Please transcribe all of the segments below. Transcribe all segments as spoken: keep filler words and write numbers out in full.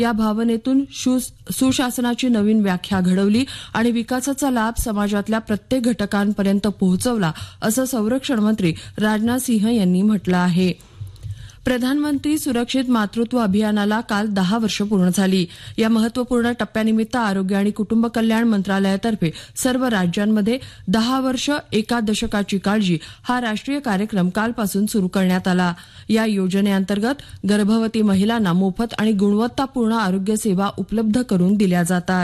या भावनेतून सुशासनाची नवीन व्याख्या घडवली आणि विकासाचा लाभ समाजातल्या प्रत्येक घटकांपर्यंत पोहोचवला असं संरक्षण मंत्री राजनाथ सिंह यांनी म्हटलं आहे. प्रधानमंत्री सुरक्षित मातृत्व अभियानाला काल दहा वर्ष पूर्ण झाली. या महत्वपूर्ण टप्प्यानिमित्त आरोग्य आणि कुटुंब कल्याण मंत्रालयातर्फे सर्व राज्यांमध्ये दहा वर्ष एका दशकाची काळजी हा राष्ट्रीय कार्यक्रम कालपासून सुरू करण्यात आला. या योजनेअंतर्गत गर्भवती महिलांना मोफत आणि गुणवत्तापूर्ण आरोग्य सेवा उपलब्ध करून दिल्या जातात.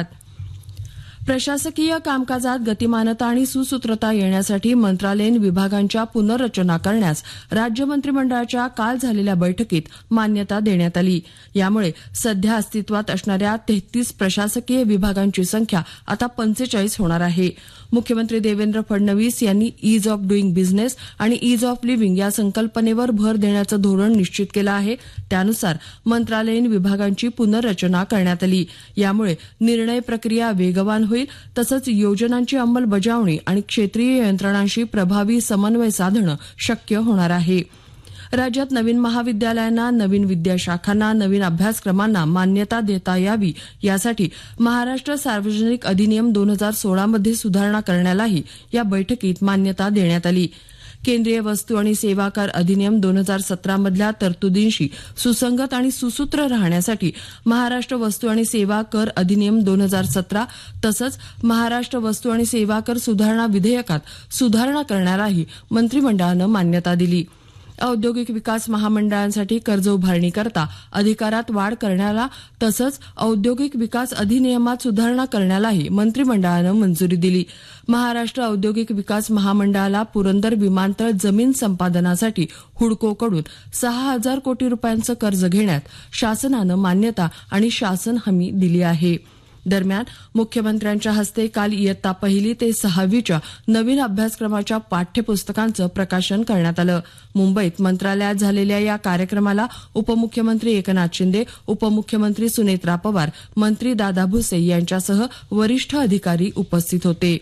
प्रशासकीय कामकाजात गतिमानता आणि सुसूत्रता येण्यासाठी मंत्रालयीन विभागांच्या पुनर्रचना करण्यास राज्य मंत्रिमंडळाच्या काल झालेल्या बैठकीत मान्यता देण्यात आली. यामुळे सध्या अस्तित्वात असणाऱ्या तेहतीस प्रशासकीय विभागांची संख्या आता पंचेचाळीस होणार आहे. मुख्यमंत्री देवेंद्र फडणवीस यांनी ईज ऑफ डुईंग बिझनेस आणि ईज ऑफ लिव्हिंग या संकल्पनेवर भर देण्याचं धोरण निश्चित केलं आहे. त्यानुसार मंत्रालयीन विभागांची पुनर्रचना करण्यात आली. यामुळे निर्णय प्रक्रिया वेगवान होईल तसंच योजनांची अंमलबजावणी आणि क्षेत्रीय यंत्रणांशी प्रभावी समन्वय साधणं शक्य होणार आहे. राज्यात नवीन महाविद्यालयांना, नवीन विद्याशाखांना, नवीन अभ्यासक्रमांना मान्यता देता यावी यासाठी महाराष्ट्र सार्वजनिक अधिनियम दोन हजार सोळामध्ये सुधारणा करण्यालाही या बैठकीत मान्यता देण्यात आली. केंद्रीय वस्तू आणि सेवा कर अधिनियम दोन हजार सतरामधल्या तरतुदींशी सुसंगत आणि सुसूत्र राहण्यासाठी महाराष्ट्र वस्तू आणि सेवा कर अधिनियम दोन हजार सतरा तसंच महाराष्ट्र वस्तू आणि सेवा कर सुधारणा विधेयकात सुधारणा करण्यालाही मंत्रिमंडळानं मान्यता दिली. औद्योगिक विकास महामंडळांसाठी कर्ज उभारणीकरता अधिकारात वाढ करण्याला तसंच औद्योगिक विकास अधिनियमात सुधारणा करण्यालाही मंत्रिमंडळानं मंजुरी दिली. महाराष्ट्र औद्योगिक विकास महामंडळाला पुरंदर विमानतळ जमीन संपादनासाठी हुडकोकडून सहा हजार कोटी रुपयांचं कर्ज घेण्यात शासनानं मान्यता आणि शासन हमी दिली आहे. दरम्यान मुख्यमंत्र्यांच्या हस्ते काल इयत्ता पहिली ते सहावीच्या नवीन अभ्यासक्रमाच्या पाठ्यपुस्तकांचं प्रकाशन करण्यात आलं. मुंबईत मंत्रालयात झालेल्या या कार्यक्रमाला उपमुख्यमंत्री एकनाथ शिंदे, उपमुख्यमंत्री सुनेत्रा पवार, मंत्री दादा भुसे यांच्यासह वरिष्ठ अधिकारी उपस्थित होते.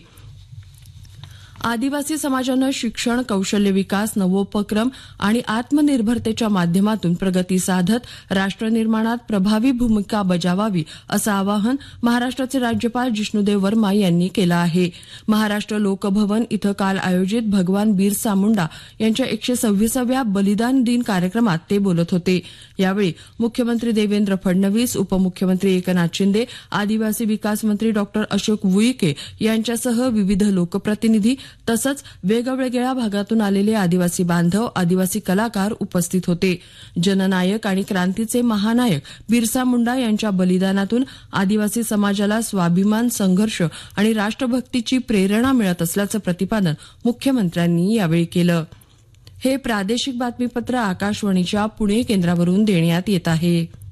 आदिवासी समाजानं शिक्षण, कौशल्य विकास, नवोपक्रम आणि आत्मनिर्भरतेच्या माध्यमातून प्रगती साधत राष्ट्रनिर्माणात प्रभावी भूमिका बजावावी असं आवाहन महाराष्ट्राचे राज्यपाल जिष्णुदेव वर्मा यांनी केलं आहे. महाराष्ट्र लोकभवन इथं काल आयोजित भगवान बिरसा मुंडा यांच्या एकशे सव्वीसाव्या बलिदान दिन कार्यक्रमात ते बोलत होते. यावेळी मुख्यमंत्री देवेंद्र फडणवीस, उपमुख्यमंत्री एकनाथ शिंदे, आदिवासी विकास मंत्री डॉक्टर अशोक उईके यांच्यासह विविध लोकप्रतिनिधी तसंच वेगवेगळ्या भागातून आलेले आदिवासी बांधव, आदिवासी कलाकार उपस्थित होते. जननायक आणि क्रांतीचे महानायक बिरसा मुंडा यांच्या बलिदानातून आदिवासी समाजाला स्वाभिमान, संघर्ष आणि राष्ट्रभक्तीची प्रेरणा मिळत असल्याचं प्रतिपादन मुख्यमंत्र्यांनी यावेळी केलं. हे प्रादेशिक बातमीपत्र आकाशवाणीच्या पुणे केंद्रावरून देण्यात येत आहे.